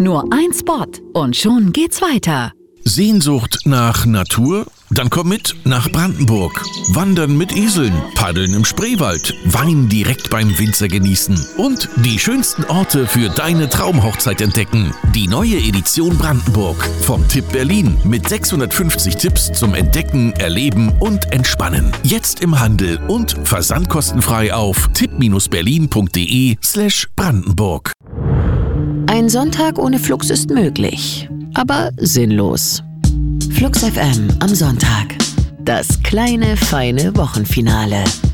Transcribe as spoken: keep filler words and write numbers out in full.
Nur ein Spot und schon geht's weiter. Sehnsucht nach Natur? Dann komm mit nach Brandenburg. Wandern mit Eseln, Paddeln im Spreewald, Wein direkt beim Winzer genießen und die schönsten Orte für deine Traumhochzeit entdecken. Die neue Edition Brandenburg vom Tipp Berlin mit sechshundertfünfzig Tipps zum Entdecken, Erleben und Entspannen. Jetzt im Handel und versandkostenfrei auf tipp berlin punkt de slash Brandenburg. Ein Sonntag ohne Flux ist möglich, aber sinnlos. Flux F M am Sonntag. Das kleine, feine Wochenfinale.